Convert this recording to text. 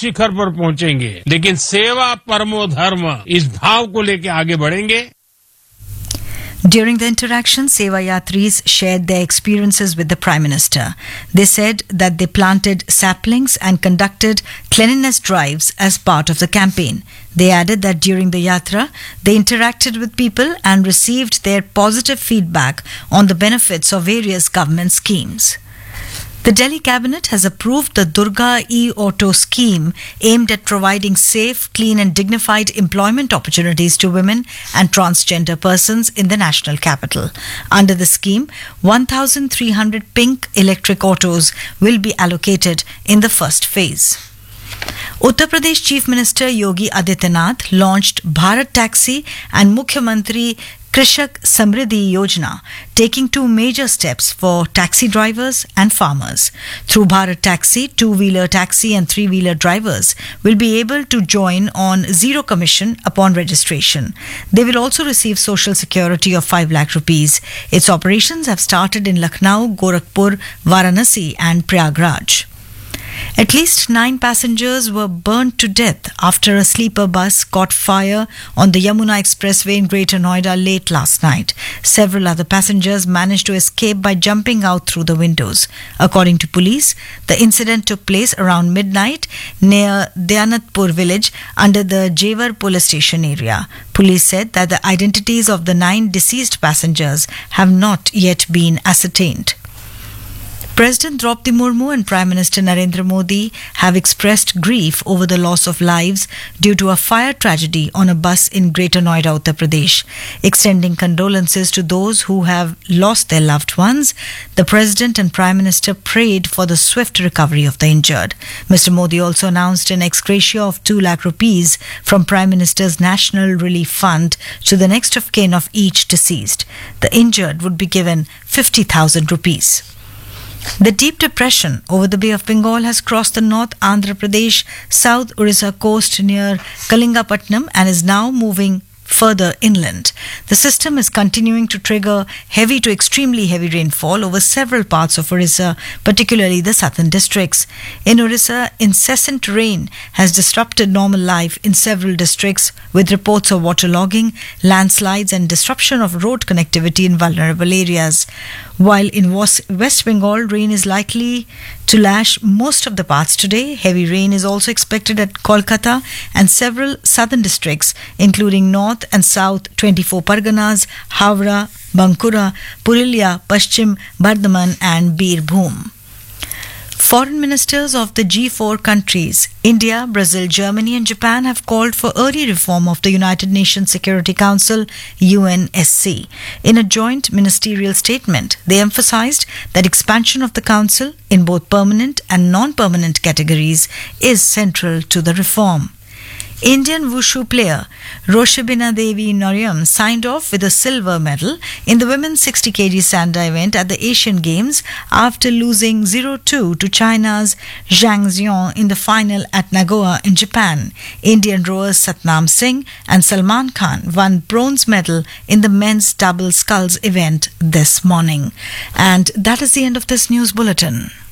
शिखर पर पहुंचेंगे, लेकिन सेवा परमो धर्म इस भाव को लेकर आगे बढ़ेंगे। During the interaction, Seva Yatris shared their experiences with the Prime Minister. They said that they planted saplings and conducted cleanliness drives as part of the campaign. They added that during the yatra, they interacted with people and received their positive feedback on the benefits of various government schemes. The Delhi cabinet has approved the Durga e-auto scheme aimed at providing safe, clean and dignified employment opportunities to women and transgender persons in the national capital. Under the scheme, 1,300 pink electric autos will be allocated in the first phase. Uttar Pradesh Chief Minister Yogi Adityanath launched Bharat Taxi and Mukhyamantri Krishak Samriddhi Yojana, taking two major steps for taxi drivers and farmers. Through Bharat Taxi, two-wheeler taxi and three-wheeler drivers will be able to join on zero commission upon registration. They will also receive social security of 5 lakh rupees. Its operations have started in Lucknow, Gorakhpur, Varanasi and Prayagraj. At least 9 passengers were burnt to death after a sleeper bus caught fire on the Yamuna Expressway in Greater Noida late last night. Several other passengers managed to escape by jumping out through the windows. According to police, the incident took place around midnight near Dyanatpur village under the Jewar police station area. Police said that the identities of the 9 deceased passengers have not yet been ascertained. President Draupadi Murmu and Prime Minister Narendra Modi have expressed grief over the loss of lives due to a fire tragedy on a bus in Greater Noida, Uttar Pradesh. Extending condolences to those who have lost their loved ones, the President and Prime Minister prayed for the swift recovery of the injured. Mr. Modi also announced an ex gratia of 2 lakh rupees from Prime Minister's National Relief Fund to the next of kin of each deceased. The injured would be given 50,000 rupees. The deep depression over the Bay of Bengal has crossed the North Andhra Pradesh, South Orissa coast near Kalingapatnam and is now moving further inland. The system is continuing to trigger heavy to extremely heavy rainfall over several parts of Orissa, particularly the southern districts. In Orissa, incessant rain has disrupted normal life in several districts with reports of waterlogging, landslides and disruption of road connectivity in vulnerable areas. While in West Bengal, rain is likely to lash most of the parts today. Heavy rain is also expected at Kolkata and several southern districts, including North and South 24 Parganas, Howrah, Bankura, Purulia, Paschim, Bardhaman and Birbhum. Foreign ministers of the G4 countries, India, Brazil, Germany and Japan have called for early reform of the United Nations Security Council, UNSC. In a joint ministerial statement, they emphasized that expansion of the council in both permanent and non-permanent categories is central to the reform. Indian wushu player Roshabina Devi Noryam signed off with a silver medal in the women's 60 kg Sanda event at the Asian Games after losing 0-2 to China's Zhang Xiong in the final at Nagoya in Japan. Indian rowers Satnam Singh and Salman Khan won bronze medal in the men's double sculls event this morning. And that is the end of this news bulletin.